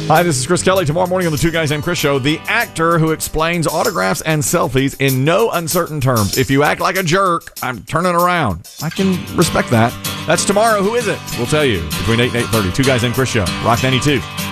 Hi, this is Chris Kelly. Tomorrow morning on the Two Guys Named Chris Show, the actor who explains autographs and selfies in no uncertain terms. If you act like a jerk, I'm turning around. I can respect that. That's tomorrow. Who is it? We'll tell you between 8 and 8:30. Two Guys Named Chris Show. Rock 92.